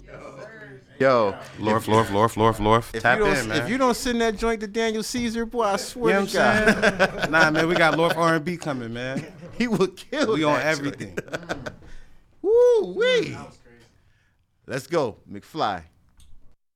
Yo, Lorf. Tap in, man. if you don't send that joint to Daniel Caesar, boy, I You know swear what to I'm God, saying? Nah, man, we got Lorf R&B coming, man. he will kill. We that on joint. everything. Woo wee. Let's go, McFly.